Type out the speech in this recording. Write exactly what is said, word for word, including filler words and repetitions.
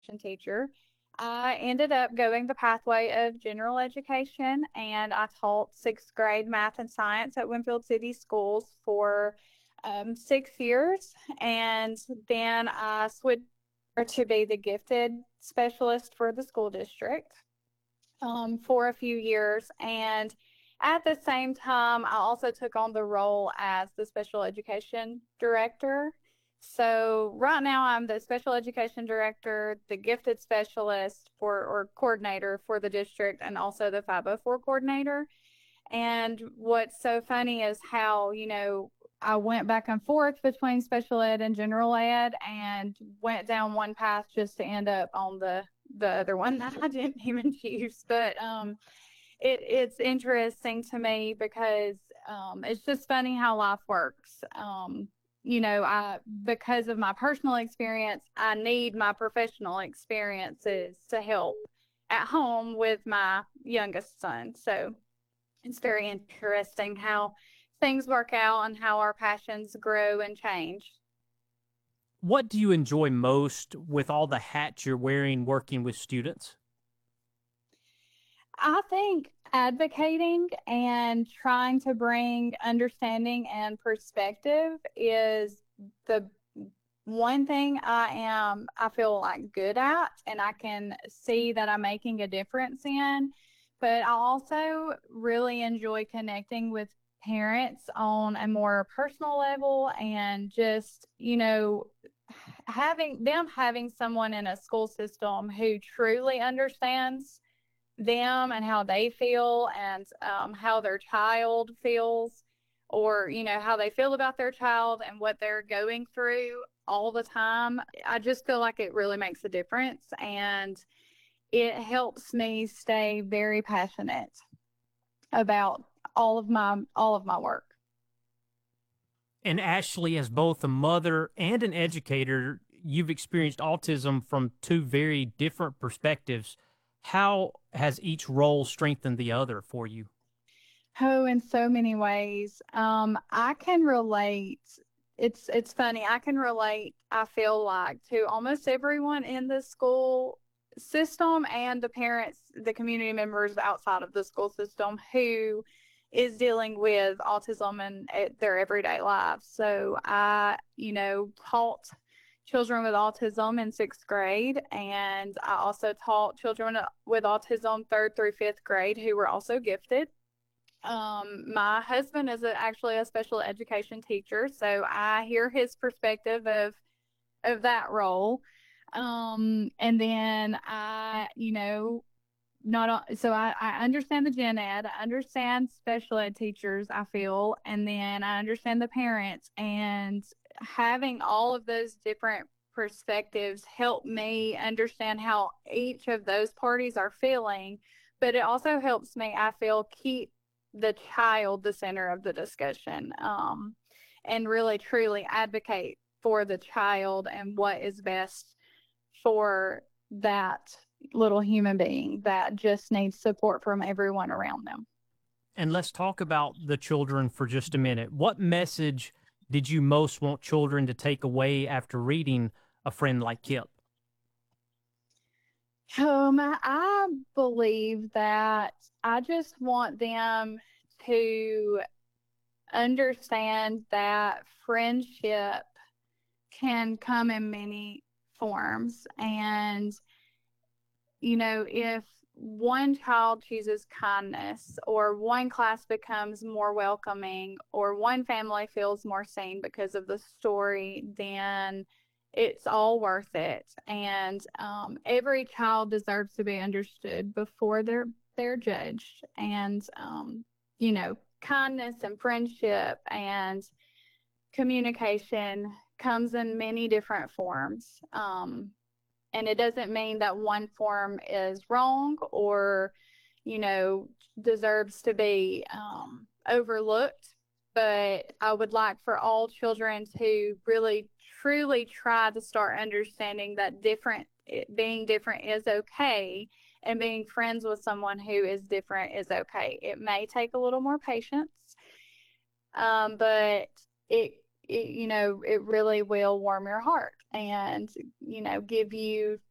teacher, I ended up going the pathway of general education, and I taught sixth grade math and science at Winfield City Schools for um, six years. And then I switched to be the gifted specialist for the school district um, for a few years. And at the same time, I also took on the role as the special education director. So right now, I'm the special education director, the gifted specialist for or coordinator for the district, and also the five oh four coordinator. And what's so funny is how, you know, I went back and forth between special ed and general ed and went down one path just to end up on the the other one that I didn't even choose. But um it it's interesting to me because um it's just funny how life works. Um you know, I because of my personal experience, I need my professional experiences to help at home with my youngest son. So it's very interesting how things work out and how our passions grow and change. What do you enjoy most with all the hats you're wearing working with students? I think advocating and trying to bring understanding and perspective is the one thing I am, I feel like good at, and I can see that I'm making a difference in. But I also really enjoy connecting with parents on a more personal level and just, you know, having them having someone in a school system who truly understands them and how they feel and um, how their child feels, or you know how they feel about their child and what they're going through all the time. I just feel like it really makes a difference, and it helps me stay very passionate about all of my all of my work. And Ashley, as both a mother and an educator, you've experienced autism from two very different perspectives. How has each role strengthened the other for you? Oh, in so many ways. Um, I can relate. It's it's funny. I can relate, I feel like, to almost everyone in the school system and the parents, the community members outside of the school system who is dealing with autism in eh, their everyday lives. So I, you know, taught children with autism in sixth grade, and I also taught children with autism third through fifth grade who were also gifted. Um, my husband is a, actually a special education teacher, so I hear his perspective of of that role. Um, and then I, you know, not so I, I understand the gen ed, I understand special ed teachers, I feel, and then I understand the parents, and having all of those different perspectives help me understand how each of those parties are feeling. But it also helps me, I feel, keep the child the center of the discussion, um, and really truly advocate for the child and what is best for that little human being that just needs support from everyone around them. And let's talk about the children for just a minute. What message did you most want children to take away after reading A Friend Like Kip? Um, I believe that I just want them to understand that friendship can come in many forms. And, you know, if one child chooses kindness, or one class becomes more welcoming, or one family feels more seen because of the story, then it's all worth it. And um, every child deserves to be understood before they're they're judged. And um, you know, kindness and friendship and communication comes in many different forms. Um, and it doesn't mean that one form is wrong or, you know, deserves to be um, overlooked. But I would like for all children to really, truly try to start understanding that different, being different is okay, and being friends with someone who is different is okay. It may take a little more patience, um, but it, it, you know, it really will warm your heart and, you know, give you